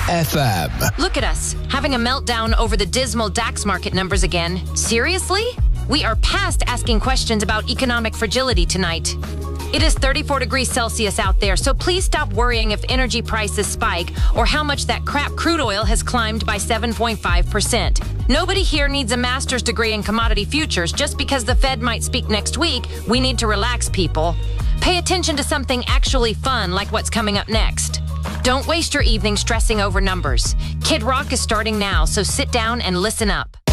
FM. Look at us, having a meltdown over the dismal DAX market numbers again. Seriously? We are past asking questions about economic fragility tonight. It is 34 degrees Celsius out there, so please stop worrying if energy prices spike or how much that crap crude oil has climbed by 7.5%. Nobody here needs a master's degree in commodity futures. Just because the Fed might speak next week, we need to relax, people. Pay attention to something actually fun, like what's coming up next. Don't waste your evening stressing over numbers. Kid Rock is starting now, so sit down and listen up.